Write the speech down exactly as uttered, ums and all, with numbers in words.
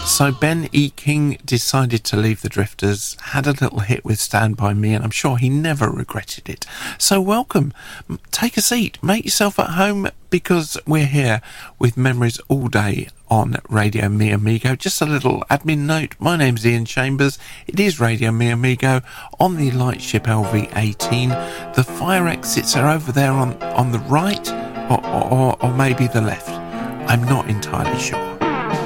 So Ben E. King decided to leave the Drifters, had a little hit with Stand By Me, and I'm sure he never regretted it. So welcome, take a seat, make yourself at home, because we're here with Memories all day on Radio Mi Amigo. Just a little admin note, my name's Ian Chambers, it is Radio Mi Amigo on the Lightship L V eighteen. The fire exits are over there on, on the right, or, or, or maybe the left. I'm not entirely sure.